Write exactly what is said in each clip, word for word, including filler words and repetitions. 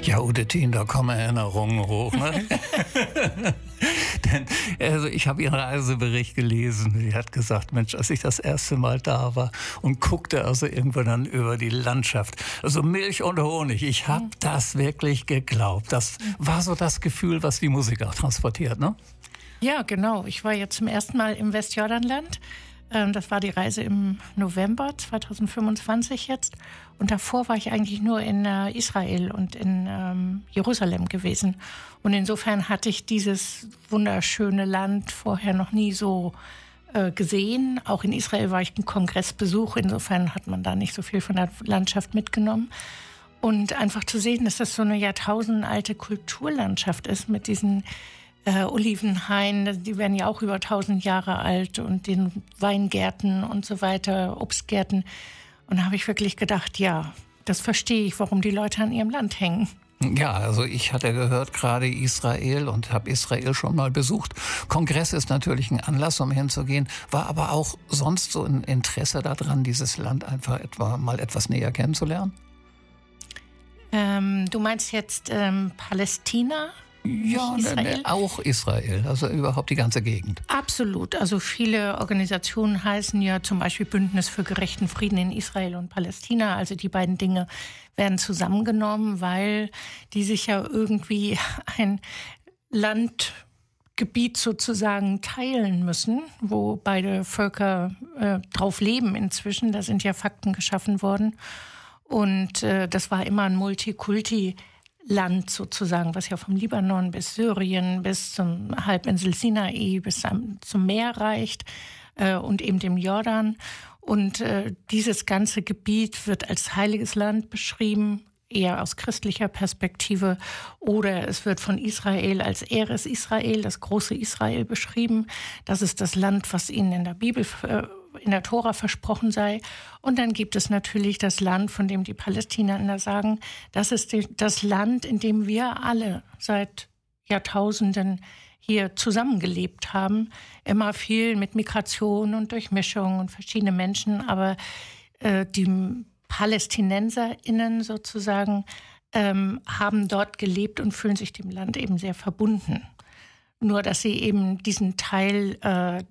Ja, Udetin, da kommen Erinnerungen hoch. Ne? Denn also ich habe Ihren Reisebericht gelesen. Sie hat gesagt, Mensch, als ich das erste Mal da war und guckte also irgendwann dann über die Landschaft, also Milch und Honig, ich habe das wirklich geglaubt. Das war so das Gefühl, was die Musik auch transportiert, ne? Ja, genau. Ich war jetzt zum ersten Mal im Westjordanland. Das war die Reise im November zwanzig fünfundzwanzig jetzt. Und davor war ich eigentlich nur in Israel und in ähm, Jerusalem gewesen. Und insofern hatte ich dieses wunderschöne Land vorher noch nie so äh, gesehen. Auch in Israel war ich ein Kongressbesuch. Insofern hat man da nicht so viel von der Landschaft mitgenommen. Und einfach zu sehen, dass das so eine jahrtausendalte Kulturlandschaft ist mit diesen Äh, Olivenhain, die werden ja auch über tausend Jahre alt, und den Weingärten und so weiter, Obstgärten. Und da habe ich wirklich gedacht, ja, das verstehe ich, warum die Leute an ihrem Land hängen. Ja, also ich hatte gehört, gerade Israel, und habe Israel schon mal besucht. Kongress ist natürlich ein Anlass, um hinzugehen, war aber auch sonst so ein Interesse daran, dieses Land einfach etwa mal etwas näher kennenzulernen? Ähm, du meinst jetzt ähm, Palästina? Ja, Israel? Auch Israel, also überhaupt die ganze Gegend. Absolut. Also viele Organisationen heißen ja zum Beispiel Bündnis für gerechten Frieden in Israel und Palästina. Also die beiden Dinge werden zusammengenommen, weil die sich ja irgendwie ein Landgebiet sozusagen teilen müssen, wo beide Völker äh, drauf leben inzwischen. Da sind ja Fakten geschaffen worden. Und äh, das war immer ein Multikulti- Land sozusagen, was ja vom Libanon bis Syrien, bis zum Halbinsel Sinai, bis zum Meer reicht äh, und eben dem Jordan. Und äh, dieses ganze Gebiet wird als heiliges Land beschrieben, eher aus christlicher Perspektive, oder es wird von Israel als Eres Israel, das große Israel, beschrieben. Das ist das Land, was ihnen in der Bibel äh, in der Tora versprochen sei. Und dann gibt es natürlich das Land, von dem die Palästinenser sagen, das ist die, das Land, in dem wir alle seit Jahrtausenden hier zusammengelebt haben. Immer viel mit Migration und Durchmischung und verschiedene Menschen. Aber äh, die PalästinenserInnen sozusagen ähm, haben dort gelebt und fühlen sich dem Land eben sehr verbunden. Nur, dass sie eben diesen Teil äh,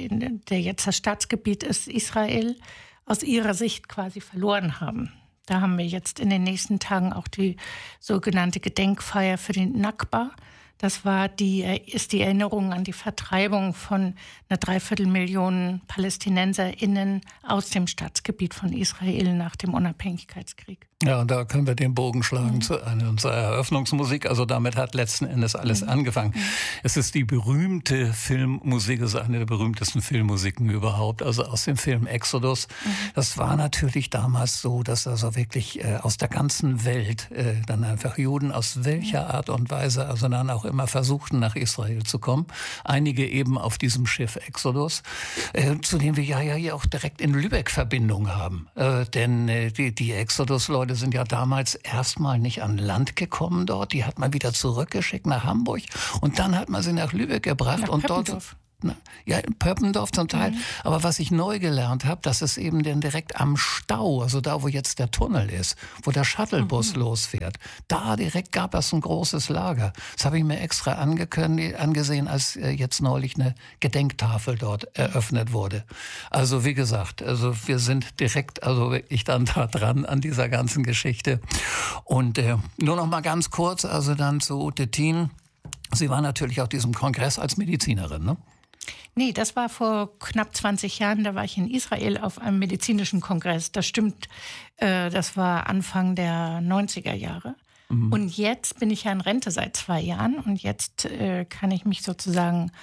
der jetzt das Staatsgebiet ist, Israel, aus ihrer Sicht quasi verloren haben. Da haben wir jetzt in den nächsten Tagen auch die sogenannte Gedenkfeier für den Nakba. Das war die, ist die Erinnerung an die Vertreibung von einer Dreiviertelmillion PalästinenserInnen aus dem Staatsgebiet von Israel nach dem Unabhängigkeitskrieg. Ja, und da können wir den Bogen schlagen mhm. zu einer unserer Eröffnungsmusik. Also damit hat letzten Endes alles mhm. angefangen. Mhm. Es ist die berühmte Filmmusik, es ist eine der berühmtesten Filmmusiken überhaupt, also aus dem Film Exodus. Mhm. Das war natürlich damals so, dass also wirklich äh, aus der ganzen Welt äh, dann einfach Juden aus welcher Art und Weise also dann auch immer versuchten, nach Israel zu kommen. Einige eben auf diesem Schiff Exodus, äh, zu dem wir ja, ja hier auch direkt in Lübeck Verbindung haben. Äh, denn äh, die, die Exodus-Leute sind ja damals erstmal nicht an Land gekommen dort. Die hat man wieder zurückgeschickt nach Hamburg und dann hat man sie nach Lübeck gebracht. Nach und Pöppendorf. dort Ja, in Pöppendorf zum Teil. Mhm. Aber was ich neu gelernt habe, dass es eben denn direkt am Stau, also da, wo jetzt der Tunnel ist, wo der Shuttlebus mhm. losfährt, da direkt gab es ein großes Lager. Das habe ich mir extra angesehen, als jetzt neulich eine Gedenktafel dort eröffnet wurde. Also wie gesagt, also wir sind direkt, also wirklich dann da dran an dieser ganzen Geschichte. Und äh, nur noch mal ganz kurz, also dann zu Udetin. Sie war natürlich auf diesem Kongress als Medizinerin, ne? Nee, das war vor knapp zwanzig Jahren, da war ich in Israel auf einem medizinischen Kongress. Das stimmt, äh, das war Anfang der neunziger Jahre. Mhm. Und jetzt bin ich ja in Rente seit zwei Jahren und jetzt äh, kann ich mich sozusagen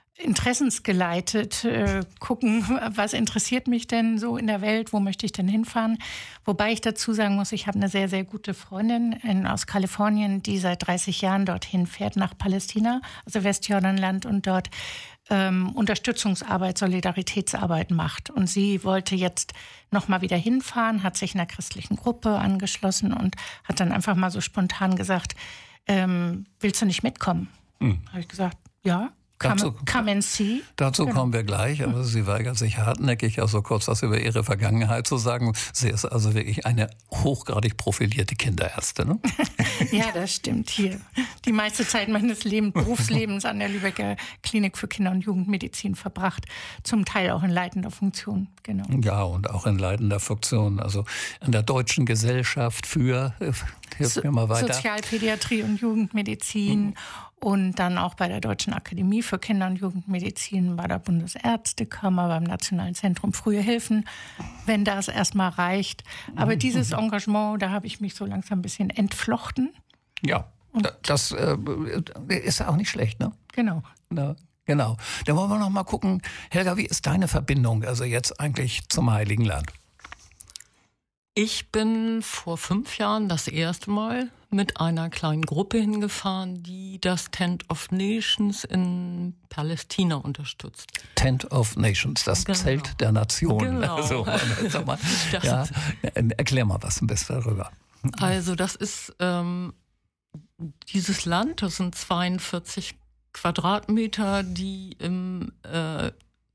interessensgeleitet äh, gucken, was interessiert mich denn so in der Welt, wo möchte ich denn hinfahren. Wobei ich dazu sagen muss, ich habe eine sehr, sehr gute Freundin in, aus Kalifornien, die seit dreißig Jahren dorthin fährt nach Palästina, also Westjordanland, und dort ähm, Unterstützungsarbeit, Solidaritätsarbeit macht. Und sie wollte jetzt noch mal wieder hinfahren, hat sich einer christlichen Gruppe angeschlossen und hat dann einfach mal so spontan gesagt, ähm, willst du nicht mitkommen? Mhm. Habe ich gesagt, ja. Dazu, come and see. Dazu genau. kommen wir gleich, aber sie weigert sich hartnäckig, also kurz was über ihre Vergangenheit zu sagen. Sie ist also wirklich eine hochgradig profilierte Kinderärztin. Ne? Ja, das stimmt. Hier die meiste Zeit meines Leben, Berufslebens an der Lübecker Klinik für Kinder- und Jugendmedizin verbracht, zum Teil auch in leitender Funktion. Genau. Ja, und auch in leitender Funktion, also in der Deutschen Gesellschaft für, hilf so, mir mal weiter. Sozialpädiatrie und Jugendmedizin. Mhm. Und dann auch bei der Deutschen Akademie für Kinder- und Jugendmedizin, bei der Bundesärztekammer, beim Nationalen Zentrum Frühe Hilfen, wenn das erstmal reicht. Aber dieses Engagement, da habe ich mich so langsam ein bisschen entflochten. Ja, und das äh, ist auch nicht schlecht, ne? Genau. Na, genau. Dann wollen wir noch mal gucken, Helga, wie ist deine Verbindung also jetzt eigentlich zum Heiligen Land? Ich bin vor fünf Jahren das erste Mal mit einer kleinen Gruppe hingefahren, die das Tent of Nations in Palästina unterstützt. Tent of Nations, das genau. Zelt der Nationen. Genau. Also, sag mal, ja, erklär mal was ein bisschen darüber. Also das ist ähm, dieses Land, das sind zweiundvierzig Quadratmeter, die im äh,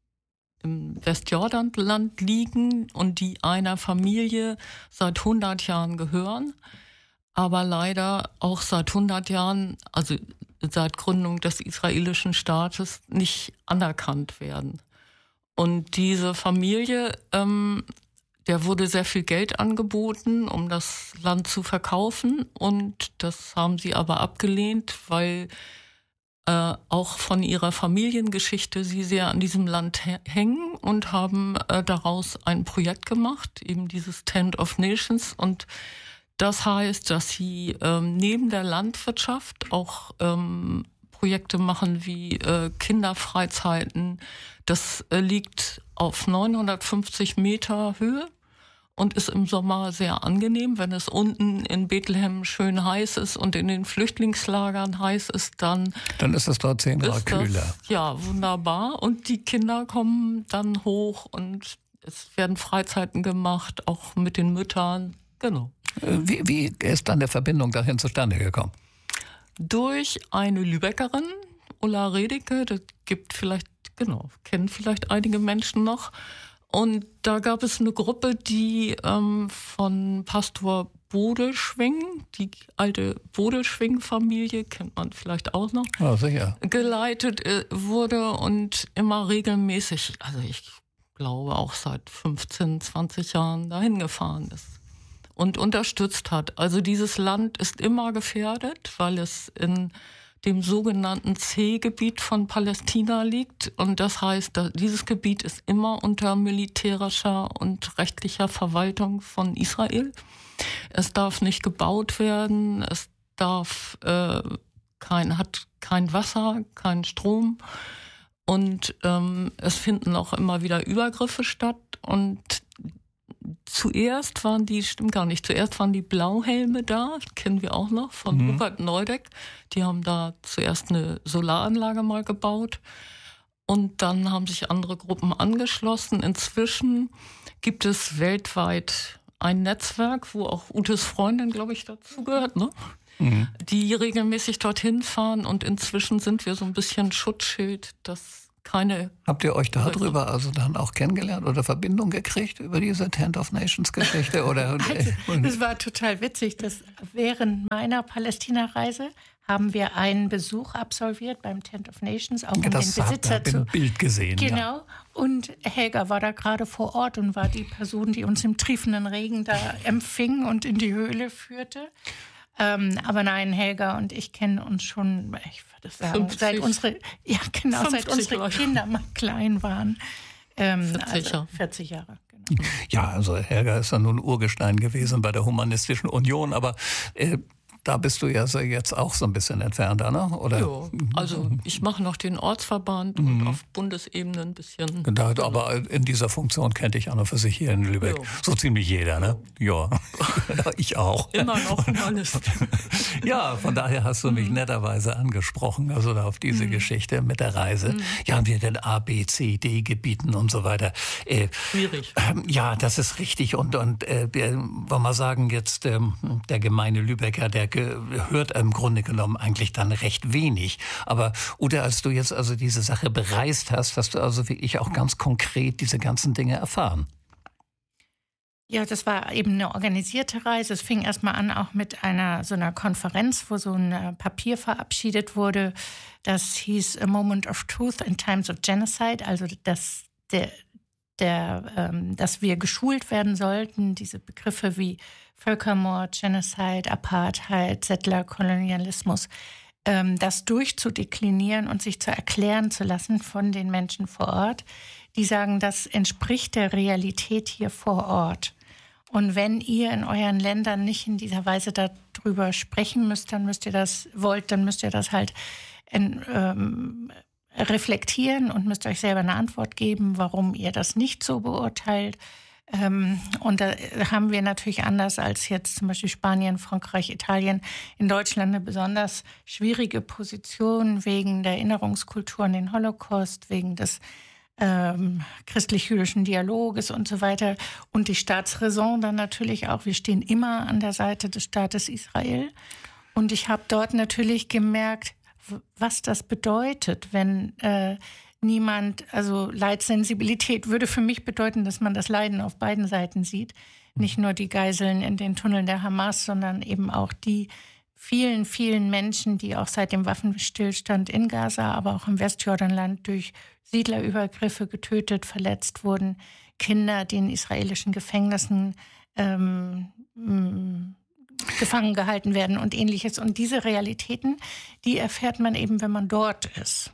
im Westjordanland liegen und die einer Familie seit hundert Jahren gehören, aber leider auch seit hundert Jahren, also seit Gründung des israelischen Staates, nicht anerkannt werden. Und diese Familie, ähm, der wurde sehr viel Geld angeboten, um das Land zu verkaufen, und das haben sie aber abgelehnt, weil Äh, auch von ihrer Familiengeschichte sie sehr an diesem Land hängen und haben äh, daraus ein Projekt gemacht, eben dieses Tent of Nations. Und das heißt, dass sie ähm, neben der Landwirtschaft auch ähm, Projekte machen wie äh, Kinderfreizeiten. Das äh, liegt auf neunhundertfünfzig Meter Höhe und ist im Sommer sehr angenehm. Wenn es unten in Bethlehem schön heiß ist und in den Flüchtlingslagern heiß ist, dann... Dann ist es dort zehn Grad kühler. Das, ja, wunderbar. Und die Kinder kommen dann hoch und es werden Freizeiten gemacht, auch mit den Müttern. Genau. Wie, wie ist dann der Verbindung dahin zustande gekommen? Durch eine Lübeckerin, Ulla Redeke, das gibt vielleicht, genau, kennen vielleicht einige Menschen noch. Und da gab es eine Gruppe, die ähm, von Pastor Bodelschwing, die alte Bodelschwing-Familie, kennt man vielleicht auch noch, oh, sicher. geleitet äh, wurde und immer regelmäßig, also ich glaube auch seit fünfzehn, zwanzig Jahren dahin gefahren ist und unterstützt hat. Also dieses Land ist immer gefährdet, weil es in dem sogenannten C-Gebiet von Palästina liegt. Und das heißt, dieses Gebiet ist immer unter militärischer und rechtlicher Verwaltung von Israel. Es darf nicht gebaut werden, es darf äh, kein, hat kein Wasser, kein Strom. Und ähm, es finden auch immer wieder Übergriffe statt. Und zuerst waren die, stimmt gar nicht, zuerst waren die Blauhelme da, kennen wir auch noch, von mhm. Rupert Neudeck. Die haben da zuerst eine Solaranlage mal gebaut und dann haben sich andere Gruppen angeschlossen. Inzwischen gibt es weltweit ein Netzwerk, wo auch Utes Freundin, glaube ich, dazugehört, ne? Mhm. Die regelmäßig dorthin fahren, und inzwischen sind wir so ein bisschen Schutzschild, dass keine... Habt ihr euch darüber also dann auch kennengelernt oder Verbindung gekriegt über diese Tent of Nations Geschichte? Oder? Also, das war total witzig, dass während meiner Palästina-Reise haben wir einen Besuch absolviert beim Tent of Nations, auch um das den Besitzer hat, zu... ein Bild gesehen. Genau. Ja. Und Helga war da gerade vor Ort und war die Person, die uns im triefenden Regen da empfing und in die Höhle führte. Ähm, aber nein, Helga und ich kennen uns schon, ich würde sagen, fünfzig seit unsere, ja genau, seit unsere Kinder mal klein waren. Ähm, vierzig, also vierzig Jahre. Genau. Ja, also Helga ist ja nun Urgestein gewesen bei der Humanistischen Union, aber äh, da bist du ja so jetzt auch so ein bisschen entfernter, ne? Oder? Ja, also ich mache noch den Ortsverband mhm. und auf Bundesebene ein bisschen. Da, aber in dieser Funktion kennt ich auch noch für sich hier in Lübeck. Ja. So ziemlich jeder, ne? Ja, ja. Ich auch. Immer noch Humanist. Ja, von daher hast du mich netterweise angesprochen, also auf diese mhm. Geschichte mit der Reise. Mhm. Ja, wir den A, B, C, D-Gebieten und so weiter. Äh, Schwierig. Äh, ja, das ist richtig. Und, und äh, wir wollen mal sagen, jetzt ähm, der gemeine Lübecker, der ge- hört im Grunde genommen eigentlich dann recht wenig. Aber Uta, als du jetzt also diese Sache bereist hast, hast du also wirklich auch ganz konkret diese ganzen Dinge erfahren. Ja, das war eben eine organisierte Reise. Es fing erstmal an auch mit einer so einer Konferenz, wo so ein Papier verabschiedet wurde. Das hieß A Moment of Truth in Times of Genocide, also dass der, der, ähm, dass wir geschult werden sollten, diese Begriffe wie Völkermord, Genocide, Apartheid, Settlerkolonialismus, ähm, das durchzudeklinieren und sich zu erklären zu lassen von den Menschen vor Ort, die sagen, das entspricht der Realität hier vor Ort. Und wenn ihr in euren Ländern nicht in dieser Weise darüber sprechen müsst, dann müsst ihr das wollt, dann müsst ihr das halt in, ähm, reflektieren und müsst euch selber eine Antwort geben, warum ihr das nicht so beurteilt. Ähm, und da haben wir natürlich anders als jetzt zum Beispiel Spanien, Frankreich, Italien, in Deutschland eine besonders schwierige Position wegen der Erinnerungskultur an den Holocaust, wegen des Ähm, christlich-jüdischen Dialoges und so weiter. Und die Staatsräson dann natürlich auch. Wir stehen immer an der Seite des Staates Israel. Und ich habe dort natürlich gemerkt, was das bedeutet, wenn äh, niemand, also Leidsensibilität würde für mich bedeuten, dass man das Leiden auf beiden Seiten sieht. Nicht nur die Geiseln in den Tunneln der Hamas, sondern eben auch die vielen, vielen Menschen, die auch seit dem Waffenstillstand in Gaza, aber auch im Westjordanland durch Siedlerübergriffe getötet, verletzt wurden, Kinder, die in israelischen Gefängnissen ähm, m, gefangen gehalten werden und Ähnliches. Und diese Realitäten, die erfährt man eben, wenn man dort ist.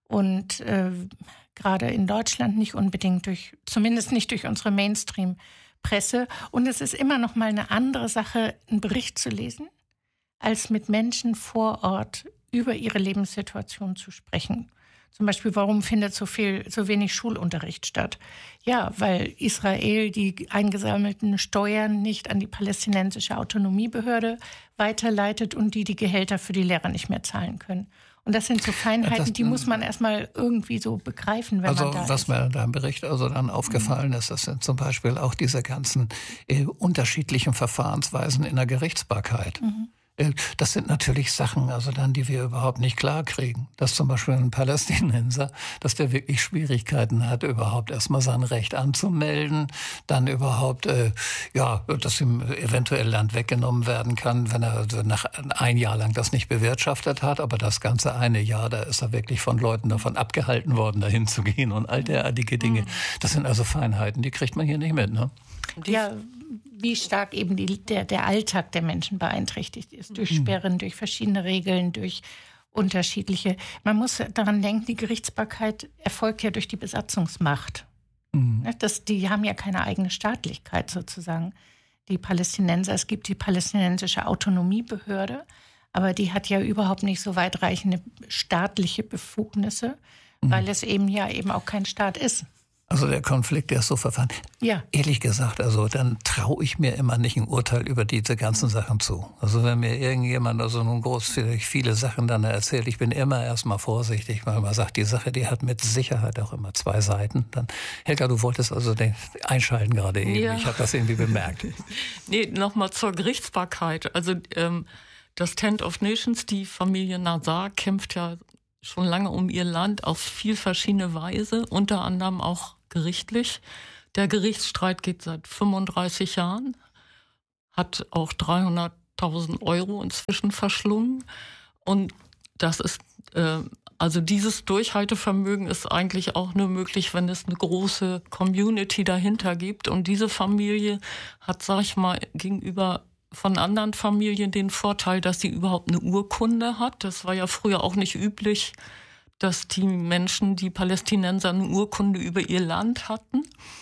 Und äh, gerade in Deutschland nicht unbedingt durch, zumindest nicht durch unsere Mainstream-Presse. Und es ist immer noch mal eine andere Sache, einen Bericht zu lesen, als mit Menschen vor Ort über ihre Lebenssituation zu sprechen. Zum Beispiel, warum findet so viel, so wenig Schulunterricht statt? Ja, weil Israel die eingesammelten Steuern nicht an die palästinensische Autonomiebehörde weiterleitet und die die Gehälter für die Lehrer nicht mehr zahlen können. Und das sind so Feinheiten, das, die muss man erstmal irgendwie so begreifen, wenn also, man da ist. Also was mir in deinem Bericht also dann aufgefallen ist, das sind zum Beispiel auch diese ganzen äh, unterschiedlichen Verfahrensweisen in der Gerichtsbarkeit. Mhm. Das sind natürlich Sachen, also dann, die wir überhaupt nicht klar kriegen. Dass zum Beispiel ein Palästinenser, dass der wirklich Schwierigkeiten hat, überhaupt erstmal sein Recht anzumelden, dann überhaupt, äh, ja, dass ihm eventuell Land weggenommen werden kann, wenn er nach ein Jahr lang das nicht bewirtschaftet hat. Aber das ganze eine Jahr, da ist er wirklich von Leuten davon abgehalten worden, dahin zu gehen und all derartige Dinge. Das sind also Feinheiten, die kriegt man hier nicht mit, ne? Ja, wie stark eben die, der, der Alltag der Menschen beeinträchtigt ist. Durch Sperren, durch verschiedene Regeln, durch unterschiedliche. Man muss daran denken, die Gerichtsbarkeit erfolgt ja durch die Besatzungsmacht. Mhm. Das, die haben ja keine eigene Staatlichkeit sozusagen. Die Palästinenser, es gibt die palästinensische Autonomiebehörde, aber die hat ja überhaupt nicht so weitreichende staatliche Befugnisse, mhm. weil es eben ja eben auch kein Staat ist. Also der Konflikt, der ist so verfahren. Ja. Ehrlich gesagt, also dann traue ich mir immer nicht ein Urteil über diese ganzen Sachen zu. Also wenn mir irgendjemand also nun großzügig viele Sachen dann erzählt, ich bin immer erstmal vorsichtig, weil man sagt, die Sache, die hat mit Sicherheit auch immer zwei Seiten. Dann, Helga, du wolltest also den einschalten gerade eben. Ja. Ich habe das irgendwie bemerkt. Nee, nochmal zur Gerichtsbarkeit. Also ähm, das Tent of Nations, die Familie Nazar kämpft ja schon lange um ihr Land auf viel verschiedene Weise, unter anderem auch gerichtlich. Der Gerichtsstreit geht seit fünfunddreißig Jahren, hat auch dreihunderttausend Euro inzwischen verschlungen. Und das ist, äh, also dieses Durchhaltevermögen ist eigentlich auch nur möglich, wenn es eine große Community dahinter gibt. Und diese Familie hat, sag ich mal, gegenüber von anderen Familien den Vorteil, dass sie überhaupt eine Urkunde hat. Das war ja früher auch nicht üblich, dass die Menschen, die Palästinenser, eine Urkunde über ihr Land hatten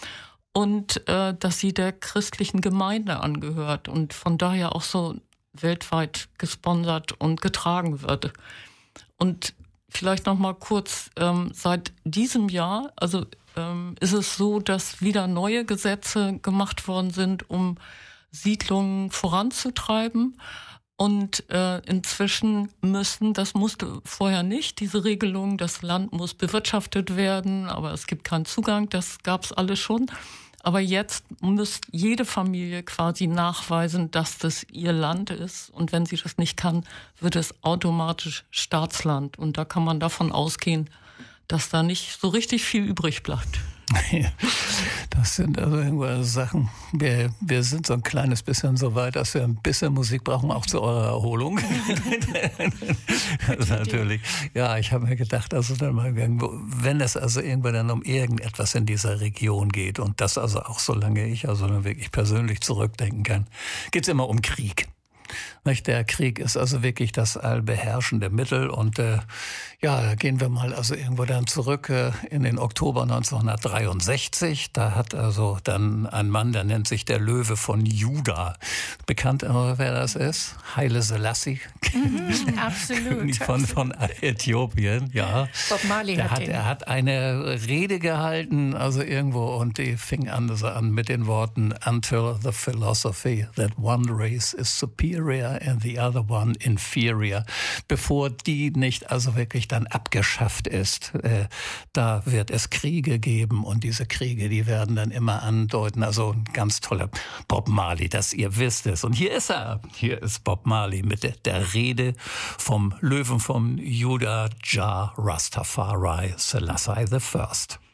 und äh, dass sie der christlichen Gemeinde angehört und von daher auch so weltweit gesponsert und getragen wird. Und vielleicht noch mal kurz, ähm, seit diesem Jahr, also ähm, ist es so, dass wieder neue Gesetze gemacht worden sind, um Siedlungen voranzutreiben. Und äh, inzwischen müssen, das musste vorher nicht, diese Regelung, das Land muss bewirtschaftet werden, aber es gibt keinen Zugang, das gab es alles schon. Aber jetzt muss jede Familie quasi nachweisen, dass das ihr Land ist. Und wenn sie das nicht kann, wird es automatisch Staatsland. Und da kann man davon ausgehen, dass da nicht so richtig viel übrig bleibt. Das sind also irgendwo Sachen, wir, wir sind so ein kleines bisschen so weit, dass wir ein bisschen Musik brauchen, auch zu eurer Erholung. Also natürlich, ja, ich habe mir gedacht, also dann mal irgendwo, wenn es also irgendwann dann um irgendetwas in dieser Region geht und das also auch solange ich also dann wirklich persönlich zurückdenken kann, geht es immer um Krieg. Der Krieg ist also wirklich das allbeherrschende Mittel und äh, ja, da gehen wir mal also irgendwo dann zurück äh, in den Oktober neunzehnhundertdreiundsechzig. Da hat also dann ein Mann, der nennt sich der Löwe von Juda. Bekannt, äh, wer das ist? Haile Selassie. Mhm, absolut. von, von Äthiopien, ja. Bob Marley der hat, hat den. Er hat eine Rede gehalten, also irgendwo, und die fing an, also an mit den Worten Until the philosophy that one race is superior and the other one inferior. Bevor die nicht also wirklich dann abgeschafft ist, äh, da wird es Kriege geben und diese Kriege, die werden dann immer andeuten. Also ein ganz toller Bob Marley, dass ihr wisst es. Und hier ist er. Hier ist Bob Marley mit der, der Rede vom Löwen vom Juda, Jah Rastafari Selassie the First.